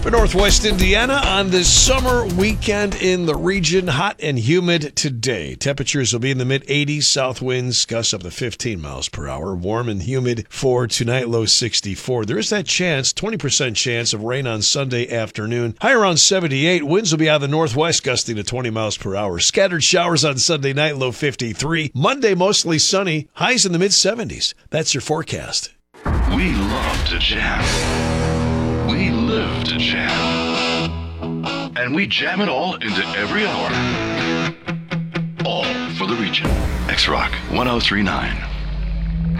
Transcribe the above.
For Northwest Indiana on this summer weekend in the region, hot and humid today. Temperatures will be in the mid-80s, south winds gusts up to 15 miles per hour. Warm and humid for tonight, low 64. There is that chance, 20% chance of rain on Sunday afternoon. High around 78. Winds will be out of the northwest, gusting to 20 miles per hour. Scattered showers on Sunday night, low 53. Monday, mostly sunny, highs in the mid-70s. That's your forecast. We love to jam. We live to jam. And we jam it all into every hour. All for the region. X-Rock 1039.